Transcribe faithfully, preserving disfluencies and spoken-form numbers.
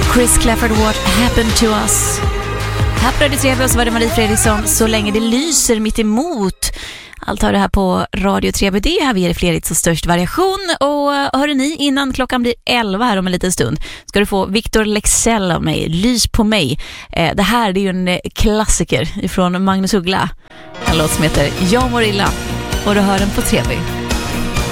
Chris Clafford, What Happened to Us. Här på Radio Trevlig och så var det Marie Fredriksson, Så länge det lyser mitt emot. Allt har det här på Radio Trevlig. Det är här vi ger Fredriks och störst variation. Och hörde ni, innan klockan blir elva här om en liten stund ska du få Victor Lexell av mig, Lys på mig. Eh, det här det är ju en klassiker ifrån Magnus Uggla. En låt som heter Jag mår illa. Och du hör den på Trevlig.